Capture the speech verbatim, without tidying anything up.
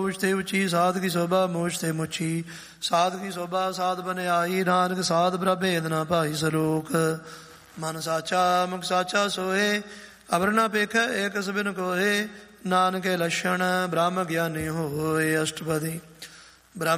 ਊਚ ਤੇ ਉੱਚੀ, ਸਾਧ ਕੀ ਸੋਭਾ ਮੂਚ ਤੇ ਮੁੱਛੀ। ਸਾਧ ਕੀ ਸੋਭਾ ਸਾਧ ਬਨਿਆਈ, ਨਾਨਕ ਸਾਧ ਪ੍ਰਭੇਦ ਨਾ ਭਾਈ ਸਲੋਕ। ਮਨ ਸਾਚਾ ਮੁਖ ਸਾਚਾ ਸੋਏ, ਅਵਰ ਨਾ ਪੇਖੈ ਏਕ ਸਬਿਨ ਕੋਏ। ਨਾਨਕੇ ਲੱਛਣ ਬ੍ਰਹਮ ਗਿਆਨੀ ਹੋਏ। ਅਸ਼ਟਪਦੀ।